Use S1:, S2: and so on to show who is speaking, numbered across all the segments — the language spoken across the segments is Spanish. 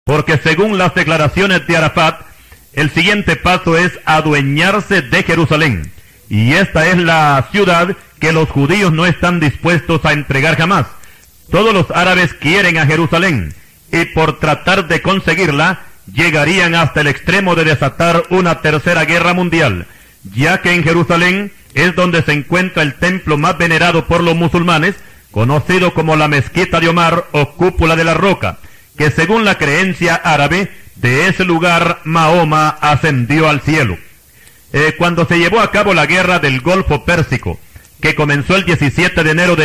S1: porque según las declaraciones de Arafat, el siguiente paso es adueñarse de Jerusalén, y esta es la ciudad que los judíos no están dispuestos a entregar jamás. Todos los árabes quieren a Jerusalén, y por tratar de conseguirla, llegarían hasta el extremo de desatar una tercera guerra mundial, ya que en Jerusalén es donde se encuentra el templo más venerado por los musulmanes, conocido como la Mezquita de Omar o Cúpula de la Roca, que según la creencia árabe, de ese lugar Mahoma ascendió al cielo. Cuando se llevó a cabo la guerra del Golfo Pérsico, que comenzó el 17 de enero de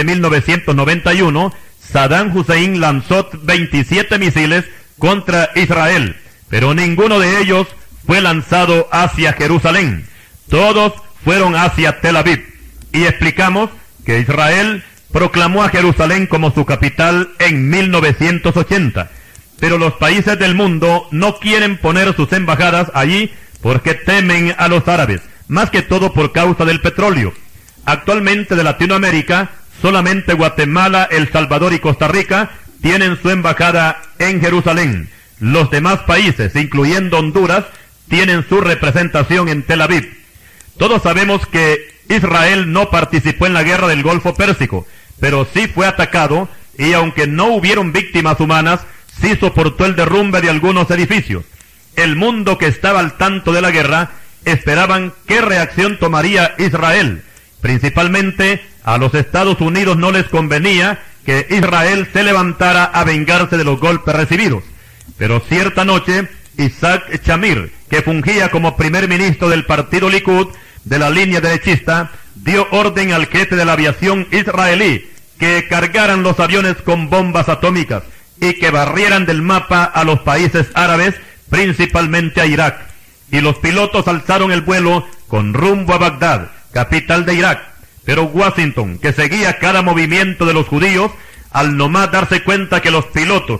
S1: 1991, Saddam Hussein lanzó 27 misiles contra Israel, pero ninguno de ellos fue lanzado hacia Jerusalén. Todos fueron hacia Tel Aviv. Y explicamos que Israel proclamó a Jerusalén como su capital en 1980. Pero los países del mundo no quieren poner sus embajadas allí porque temen a los árabes, más que todo por causa del petróleo. Actualmente de Latinoamérica, solamente Guatemala, El Salvador y Costa Rica tienen su embajada en Jerusalén. Los demás países, incluyendo Honduras, tienen su representación en Tel Aviv. Todos sabemos que Israel no participó en la guerra del Golfo Pérsico, pero sí fue atacado, y aunque no hubieron víctimas humanas, sí soportó el derrumbe de algunos edificios. El mundo que estaba al tanto de la guerra esperaban qué reacción tomaría Israel. Principalmente a los Estados Unidos no les convenía que Israel se levantara a vengarse de los golpes recibidos. Pero cierta noche, Isaac Shamir, que fungía como primer ministro del partido Likud, de la línea derechista, dio orden al jefe de la aviación israelí que cargaran los aviones con bombas atómicas y que barrieran del mapa a los países árabes, principalmente a Irak. Y los pilotos alzaron el vuelo con rumbo a Bagdad, capital de Irak. Pero Washington, que seguía cada movimiento de los judíos, al nomás darse cuenta que los pilotos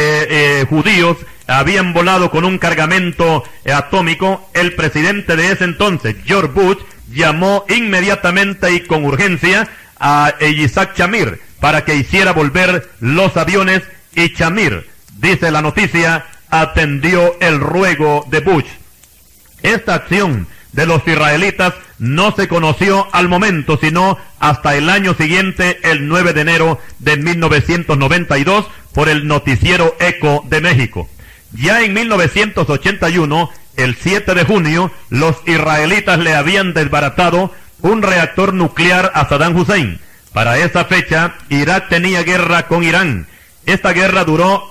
S1: judíos habían volado con un cargamento atómico, el presidente de ese entonces, George Bush, llamó inmediatamente y con urgencia a Isaac Shamir para que hiciera volver los aviones, y Shamir, dice la noticia, atendió el ruego de Bush. Esta acción de los israelitas no se conoció al momento, sino hasta el año siguiente, el 9 de enero de 1992, por el noticiero Eco de México. Ya en 1981, el 7 de junio, los israelitas le habían desbaratado un reactor nuclear a Saddam Hussein. Para esa fecha, Irak tenía guerra con Irán. Esta guerra duró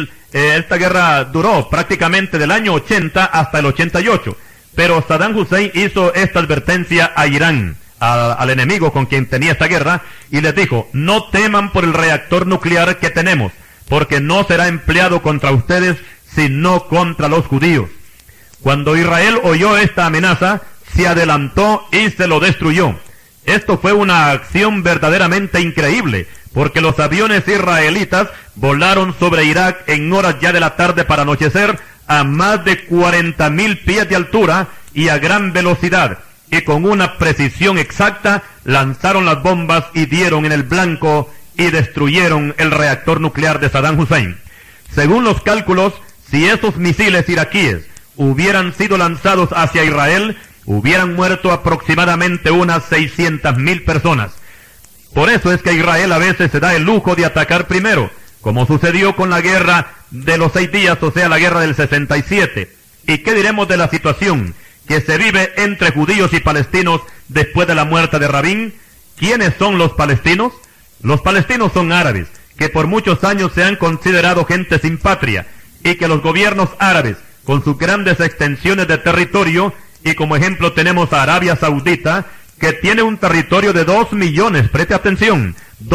S1: prácticamente del año 80 hasta el 88. Pero Saddam Hussein hizo esta advertencia a Irán, al enemigo con quien tenía esta guerra, y les dijo: no teman por el reactor nuclear que tenemos, porque no será empleado contra ustedes, sino contra los judíos. Cuando Israel oyó esta amenaza, se adelantó y se lo destruyó. Esto fue una acción verdaderamente increíble, porque los aviones israelitas volaron sobre Irak en horas ya de la tarde para anochecer, a más de 40,000 pies de altura y a gran velocidad, y con una precisión exacta lanzaron las bombas y dieron en el blanco y destruyeron el reactor nuclear de Saddam Hussein. Según los cálculos, si esos misiles iraquíes hubieran sido lanzados hacia Israel, hubieran muerto aproximadamente unas 600,000 personas. Por eso es que Israel a veces se da el lujo de atacar primero, como sucedió con la guerra de los 6 días, o sea, la guerra del 67. ¿Y qué diremos de la situación que se vive entre judíos y palestinos después de la muerte de Rabin? ¿Quiénes son los palestinos? Los palestinos son árabes, que por muchos años se han considerado gente sin patria, y que los gobiernos árabes, con sus grandes extensiones de territorio, y como ejemplo tenemos a Arabia Saudita, que tiene un territorio de 2 millones, preste atención,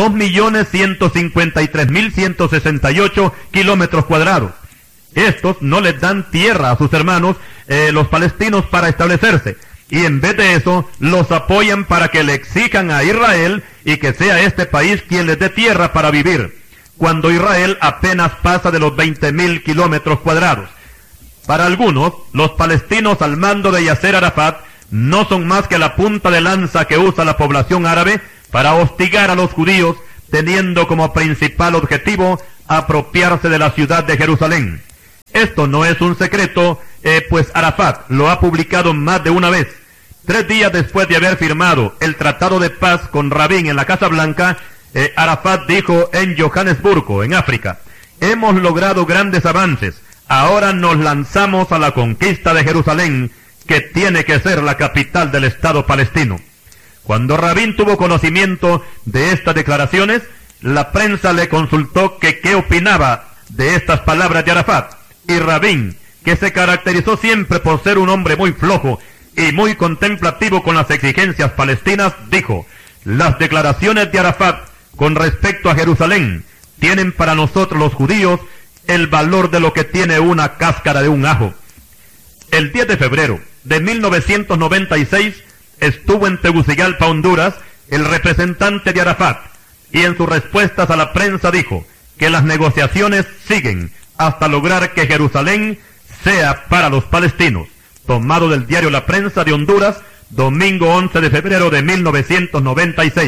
S1: 2.153.168 kilómetros cuadrados. Estos no les dan tierra a sus hermanos, los palestinos, para establecerse, y en vez de eso, los apoyan para que le exijan a Israel y que sea este país quien les dé tierra para vivir, cuando Israel apenas pasa de los 20,000 kilómetros cuadrados. Para algunos, los palestinos al mando de Yasser Arafat no son más que la punta de lanza que usa la población árabe para hostigar a los judíos, teniendo como principal objetivo apropiarse de la ciudad de Jerusalén. Esto no es un secreto, pues Arafat lo ha publicado más de una vez. 3 días después de haber firmado el Tratado de Paz con Rabin en la Casa Blanca, Arafat dijo en Johannesburgo, en África: hemos logrado grandes avances, ahora nos lanzamos a la conquista de Jerusalén, que tiene que ser la capital del Estado palestino. Cuando Rabin tuvo conocimiento de estas declaraciones, la prensa le consultó que qué opinaba de estas palabras de Arafat, y Rabin, que se caracterizó siempre por ser un hombre muy flojo y muy contemplativo con las exigencias palestinas, dijo: las declaraciones de Arafat con respecto a Jerusalén tienen para nosotros los judíos el valor de lo que tiene una cáscara de un ajo. El 10 de febrero de 1996 estuvo en Tegucigalpa, Honduras, el representante de Arafat, y en sus respuestas a la prensa dijo que las negociaciones siguen hasta lograr que Jerusalén sea para los palestinos. Tomado del diario La Prensa de Honduras, domingo 11 de febrero de 1996.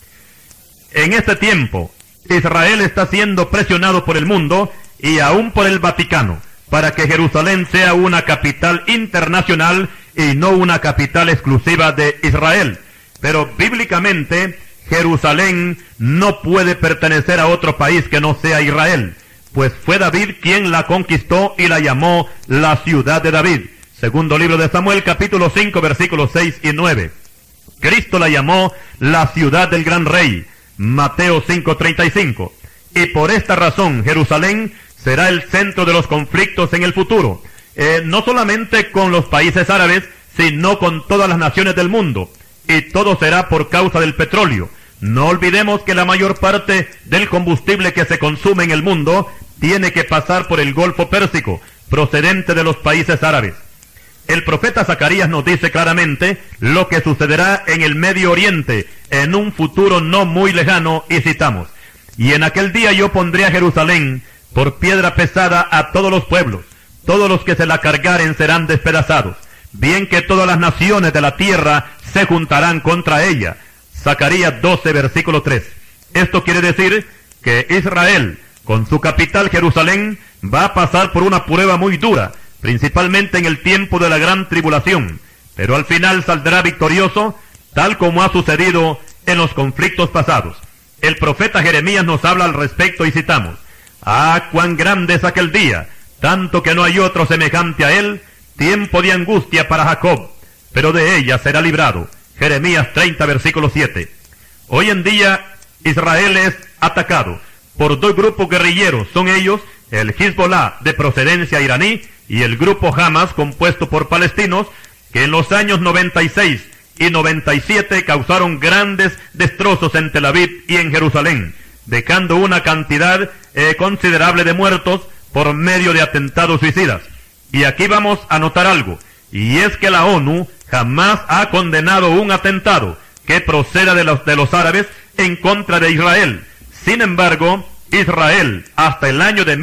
S1: En este tiempo, Israel está siendo presionado por el mundo y aún por el Vaticano para que Jerusalén sea una capital internacional y no una capital exclusiva de Israel. Pero bíblicamente, Jerusalén no puede pertenecer a otro país que no sea Israel, pues fue David quien la conquistó y la llamó la ciudad de David. Segundo libro de Samuel, capítulo 5, versículos 6 y 9. Cristo la llamó la ciudad del gran rey. Mateo 5:35. Y por esta razón, Jerusalén será el centro de los conflictos en el futuro. No solamente con los países árabes, sino con todas las naciones del mundo. Y todo será por causa del petróleo. No olvidemos que la mayor parte del combustible que se consume en el mundo tiene que pasar por el Golfo Pérsico, procedente de los países árabes. El profeta Zacarías nos dice claramente lo que sucederá en el Medio Oriente en un futuro no muy lejano, y citamos: y en aquel día yo pondré a Jerusalén por piedra pesada a todos los pueblos, todos los que se la cargaren serán despedazados, bien que todas las naciones de la tierra se juntarán contra ella. Zacarías 12, versículo 3. Esto quiere decir que Israel, con su capital Jerusalén, va a pasar por una prueba muy dura, principalmente en el tiempo de la gran tribulación, pero al final saldrá victorioso, tal como ha sucedido en los conflictos pasados. El profeta Jeremías nos habla al respecto y citamos: ah, cuán grande es aquel día, tanto que no hay otro semejante a él, tiempo de angustia para Jacob, pero de ella será librado. Jeremías 30, versículo 7. Hoy en día Israel es atacado por 2 grupos guerrilleros, son ellos el Hezbollah de procedencia iraní y el grupo Hamas, compuesto por palestinos, que en los años 96 y 97 causaron grandes destrozos en Tel Aviv y en Jerusalén, dejando una cantidad considerable de muertos por medio de atentados suicidas. Y aquí vamos a notar algo, y es que la ONU jamás ha condenado un atentado que proceda de los árabes en contra de Israel. Sin embargo, Israel, hasta el año de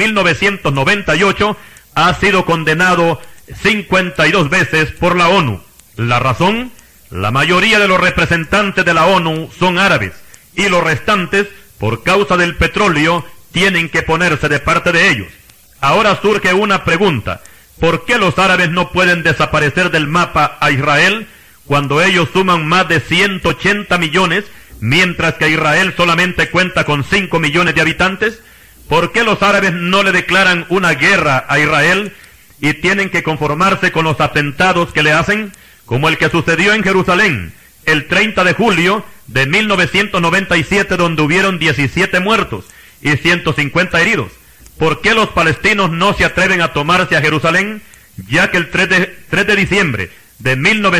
S1: 1998, ha sido condenado 52 veces por la ONU. ¿La razón? La mayoría de los representantes de la ONU son árabes, y los restantes, por causa del petróleo, tienen que ponerse de parte de ellos. Ahora surge una pregunta: ¿por qué los árabes no pueden desaparecer del mapa a Israel cuando ellos suman más de 180 millones, mientras que Israel solamente cuenta con 5 millones de habitantes? ¿Por qué los árabes no le declaran una guerra a Israel y tienen que conformarse con los atentados que le hacen, como el que sucedió en Jerusalén el 30 de julio de 1997, donde hubieron 17 muertos y 150 heridos? ¿Por qué los palestinos no se atreven a tomarse a Jerusalén, ya que el 3 de diciembre de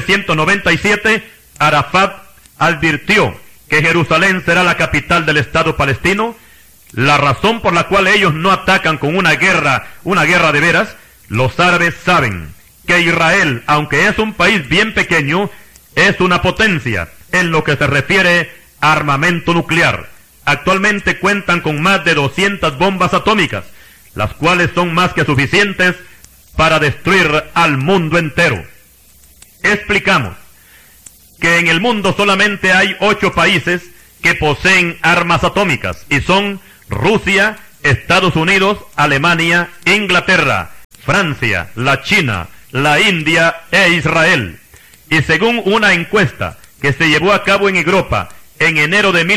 S1: 1997 Arafat advirtió que Jerusalén será la capital del Estado palestino? La razón por la cual ellos no atacan con una guerra de veras: los árabes saben que Israel, aunque es un país bien pequeño, es una potencia en lo que se refiere a armamento nuclear. Actualmente cuentan con más de 200 bombas atómicas, las cuales son más que suficientes para destruir al mundo entero. Explicamos que en el mundo solamente hay 8 países que poseen armas atómicas, y son Rusia, Estados Unidos, Alemania, Inglaterra, Francia, la China, la India e Israel. Y según una encuesta que se llevó a cabo en Europa en enero de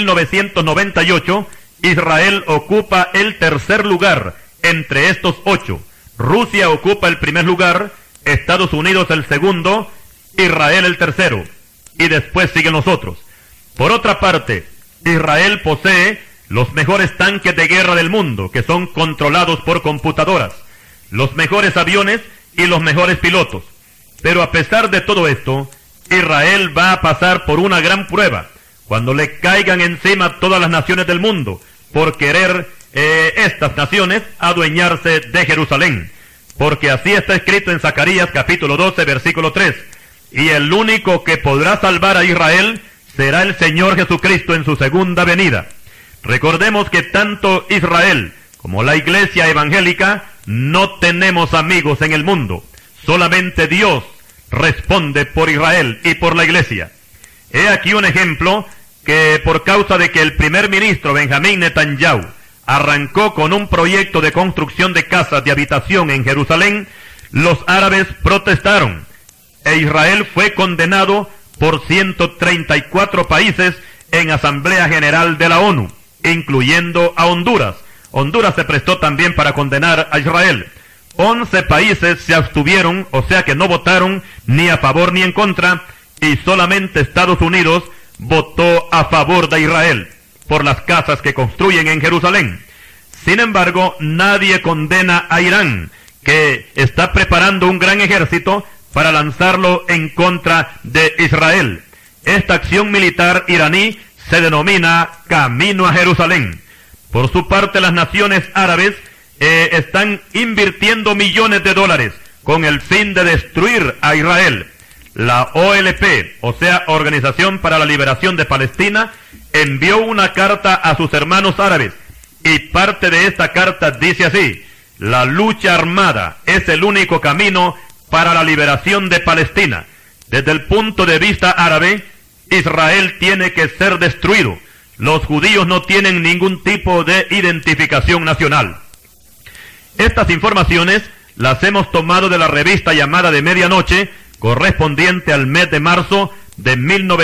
S1: 1998, Israel ocupa el tercer lugar entre estos 8. Rusia ocupa el primer lugar, Estados Unidos el segundo, Israel el tercero, y después siguen los otros. Por otra parte, Israel posee los mejores tanques de guerra del mundo, que son controlados por computadoras, los mejores aviones y los mejores pilotos. Pero a pesar de todo esto, Israel va a pasar por una gran prueba, cuando le caigan encima todas las naciones del mundo, por querer estas naciones adueñarse de Jerusalén. Porque así está escrito en Zacarías capítulo 12, versículo 3. Y el único que podrá salvar a Israel será el Señor Jesucristo en su segunda venida. Recordemos que tanto Israel como la iglesia evangélica no tenemos amigos en el mundo. Solamente Dios responde por Israel y por la iglesia. He aquí un ejemplo que por causa de que el primer ministro Benjamín Netanyahu arrancó con un proyecto de construcción de casas de habitación en Jerusalén, los árabes protestaron e Israel fue condenado por 134 países en Asamblea General de la ONU, incluyendo a Honduras. Honduras se prestó también para condenar a Israel. 11 países se abstuvieron, o sea que no votaron ni a favor ni en contra, y solamente Estados Unidos votó a favor de Israel por las casas que construyen en Jerusalén. Sin embargo, nadie condena a Irán, que está preparando un gran ejército para lanzarlo en contra de Israel. Esta acción militar iraní se denomina Camino a Jerusalén. Por su parte, las naciones árabes están invirtiendo millones de dólares con el fin de destruir a Israel. La OLP, o sea, Organización para la Liberación de Palestina, envió una carta a sus hermanos árabes, y parte de esta carta dice así: la lucha armada es el único camino para la liberación de Palestina. Desde el punto de vista árabe, Israel tiene que ser destruido. Los judíos no tienen ningún tipo de identificación nacional. Estas informaciones las hemos tomado de la revista llamada de Medianoche, correspondiente al mes de marzo de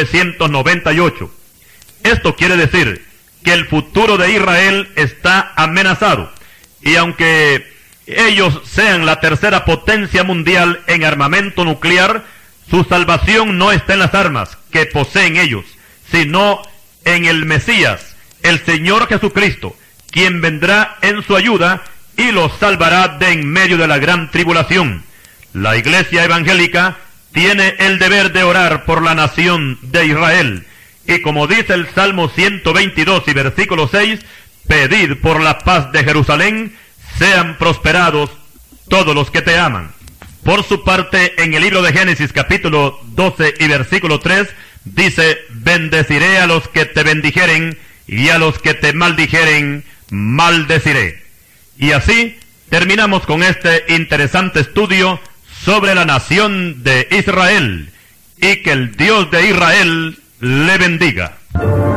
S1: 1998. Esto quiere decir que el futuro de Israel está amenazado, y aunque ellos sean la tercera potencia mundial en armamento nuclear, su salvación no está en las armas que poseen ellos, sino en el Mesías, el Señor Jesucristo, quien vendrá en su ayuda y los salvará de en medio de la gran tribulación. La iglesia evangélica tiene el deber de orar por la nación de Israel. Y como dice el Salmo 122 y versículo 6, pedid por la paz de Jerusalén, sean prosperados todos los que te aman. Por su parte, en el libro de Génesis capítulo 12 y versículo 3, dice: bendeciré a los que te bendijeren, y a los que te maldijeren, maldeciré. Y así terminamos con este interesante estudio sobre la nación de Israel, y que el Dios de Israel le bendiga.